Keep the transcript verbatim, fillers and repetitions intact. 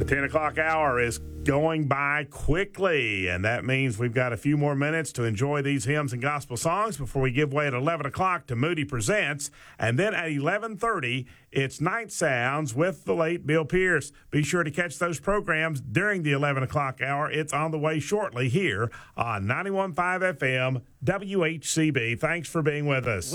The ten o'clock hour is going by quickly, and that means we've got a few more minutes to enjoy these hymns and gospel songs before we give way at eleven o'clock to Moody Presents. And then at eleven thirty, it's Night Sounds with the late Bill Pierce. Be sure to catch those programs during the eleven o'clock hour. It's on the way shortly here on ninety-one point five F M W H C B. Thanks for being with us.